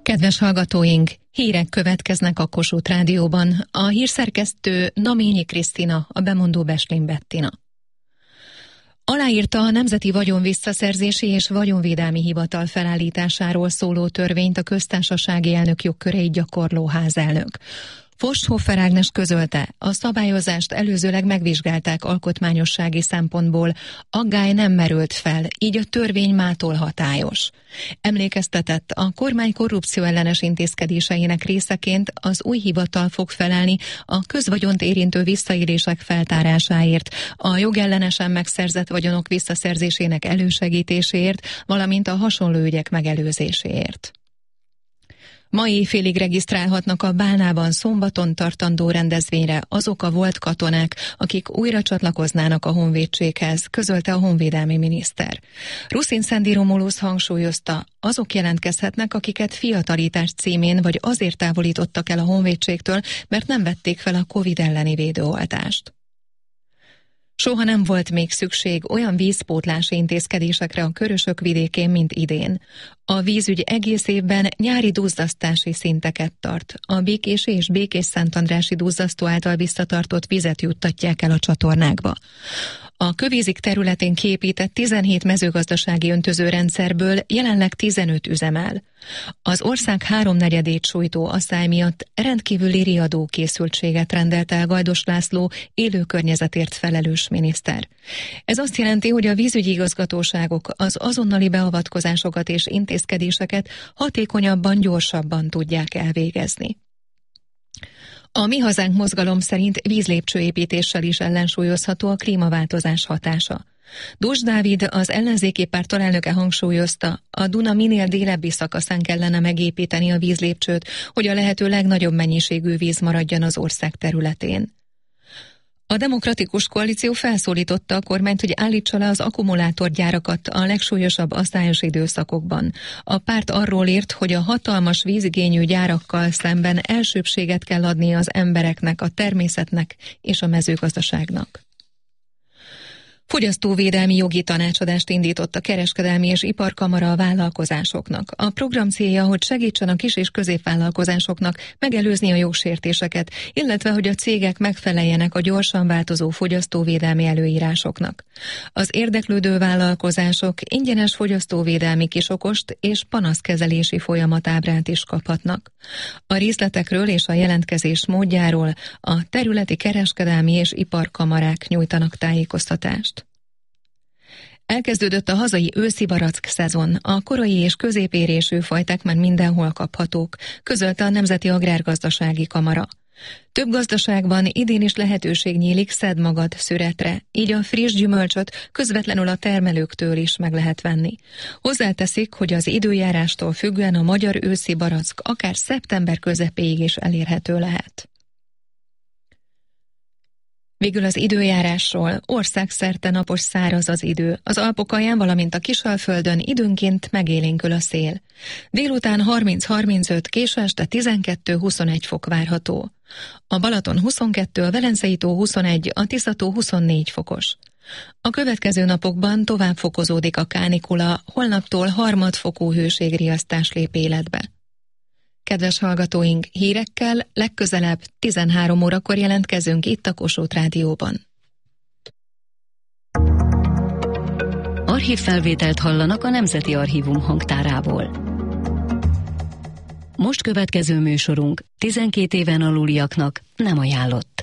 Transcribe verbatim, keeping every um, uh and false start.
Kedves hallgatóink, hírek következnek a Kossuth Rádióban. A hírszerkesztő Naményi Krisztina, a bemondó Beslin Bettina. Aláírta a Nemzeti Vagyon Visszaszerzési és Vagyonvédelmi Hivatal felállításáról szóló törvényt a köztársasági elnök jogköreit gyakorló házelnök. Forsthofer Ágnes közölte, a szabályozást előzőleg megvizsgálták alkotmányossági szempontból, aggály nem merült fel, így a törvény mától hatályos. Emlékeztetett, a kormány korrupcióellenes intézkedéseinek részeként az új hivatal fog felelni a közvagyont érintő visszaélések feltárásáért, a jogellenesen megszerzett vagyonok visszaszerzésének elősegítéséért, valamint a hasonló ügyek megelőzéséért. Ma éjfélig regisztrálhatnak a Bálnában szombaton tartandó rendezvényre azok a volt katonák, akik újra csatlakoznának a honvédséghez, közölte a honvédelmi miniszter. Ruszin Szendi Romulusz hangsúlyozta, azok jelentkezhetnek, akiket fiatalítás címén vagy azért távolítottak el a honvédségtől, mert nem vették fel a Covid elleni védőoltást. Soha nem volt még szükség olyan vízpótlási intézkedésekre a Körösök vidékén, mint idén. A vízügy egész évben nyári duzzasztási szinteket tart. A Békési és Békés-Szentandrási duzzasztó által visszatartott vizet juttatják el a csatornákba. A kövízik területén kiépített tizenhét mezőgazdasági öntözőrendszerből jelenleg tizenöt üzemel. Az ország háromnegyedét sújtó asszály miatt rendkívüli riadó készültséget rendelt el Gajdos László élő környezetért felelős miniszter. Ez azt jelenti, hogy a vízügyi igazgatóságok az azonnali beavatkozásokat és intézkedéseket hatékonyabban, gyorsabban tudják elvégezni. A Mi Hazánk mozgalom szerint vízlépcsőépítéssel is ellensúlyozható a klímaváltozás hatása. Dós Dávid, az ellenzéki párt alelnöke hangsúlyozta, a Duna minél délebbi szakaszán kellene megépíteni a vízlépcsőt, hogy a lehető legnagyobb mennyiségű víz maradjon az ország területén. A Demokratikus Koalíció felszólította a kormányt, hogy állítsa le az akkumulátorgyárakat a legsúlyosabb asszályos időszakokban. A párt arról írt, hogy a hatalmas vízigényű gyárakkal szemben elsőbbséget kell adni az embereknek, a természetnek és a mezőgazdaságnak. Fogyasztóvédelmi jogi tanácsadást indított a Kereskedelmi és Iparkamara a vállalkozásoknak. A program célja, hogy segítsen a kis- és középvállalkozásoknak megelőzni a jogsértéseket, illetve hogy a cégek megfeleljenek a gyorsan változó fogyasztóvédelmi előírásoknak. Az érdeklődő vállalkozások ingyenes fogyasztóvédelmi kisokost és panaszkezelési folyamatábrát is kaphatnak. A részletekről és a jelentkezés módjáról a területi kereskedelmi és iparkamarák nyújtanak tájékoztatást. Elkezdődött a hazai őszi barack szezon, a korai és középérésű fajták már mindenhol kaphatók, közölte a Nemzeti Agrárgazdasági Kamara. Több gazdaságban idén is lehetőség nyílik szedd magad szüretre, így a friss gyümölcsöt közvetlenül a termelőktől is meg lehet venni. Hozzáteszik, hogy az időjárástól függően a magyar őszi barack akár szeptember közepéig is elérhető lehet. Végül az időjárásról: országszerte napos, száraz az idő. Az Alpokalján, valamint a Kisalföldön időnként megélénkül a szél. Délután harminc-harmincöt, késő este tizenkettő-huszonegy fok várható. A Balaton huszonkettő, a Velencei-tó huszonegy, a Tisza-tó huszonnégy fokos. A következő napokban tovább fokozódik a kánikula, holnaptól harmadfokú hőségriasztás lép életbe. Kedves hallgatóink, hírekkel legközelebb tizenhárom órakor jelentkezünk itt a Kossuth Rádióban. Archívfelvételt hallanak a Nemzeti Archívum hangtárából. Most következő műsorunk tizenkét éven aluliaknak nem ajánlott.